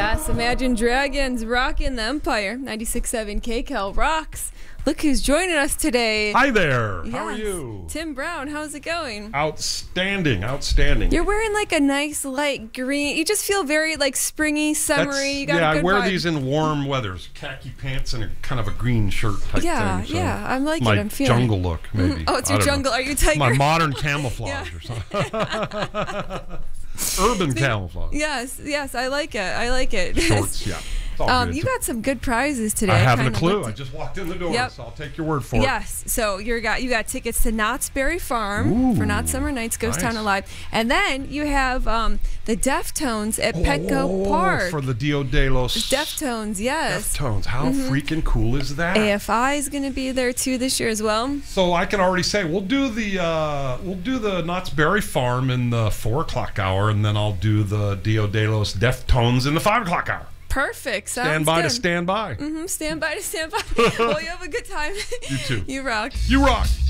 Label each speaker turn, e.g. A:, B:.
A: Yes, Imagine Dragons rocking the Empire. 96.7 KCAL rocks. Look who's joining us today.
B: Hi there.
A: Yes.
B: How are you?
A: Tim Brown, how's it going?
B: Outstanding, outstanding.
A: You're wearing like a nice light green. You just feel very like springy, summery. You got a good
B: I wear
A: vibe.
B: these in warm weathers. Khaki pants and a kind of a green shirt type thing. So
A: Yeah, I'm liking
B: my
A: it. I'm feeling
B: jungle look, maybe.
A: Oh, it's your jungle. Are you tiger?
B: My modern camouflage or something. Urban camouflage.
A: Yes, I like it. I like it.
B: Shorts, yeah.
A: You got some good prizes today.
B: I haven't a clue. I just walked in the door,
A: Yep.
B: so I'll take your word for it.
A: Yes. So you got tickets to Knott's Berry Farm for Knott's Summer Nights Ghost Town Alive, and then you have the Deftones at Petco Park
B: for the Dia de los
A: Deftones. Yes.
B: Deftones. How freaking cool is that?
A: AFI is going to be there too this year as well.
B: So I can already say we'll do the Knott's Berry Farm in the 4 o'clock hour, and then I'll do the Dia de los Deftones in the 5 o'clock hour.
A: Perfect.
B: Stand by to stand by.
A: Stand by to stand by. Well, you have a good time.
B: You too.
A: You rock.
B: You rock.